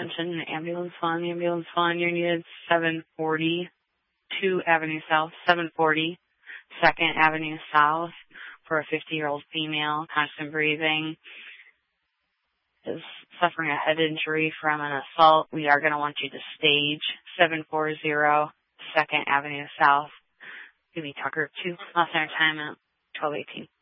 attention, ambulance 1, you're needed 740, 2 Avenue South, 740, 2nd Avenue South for a 50-year-old female, constant breathing, is suffering a head injury from an assault. We are going to want you to stage 740, 2nd Avenue South. Give me Tucker 2, Los Angeles time at 12:18.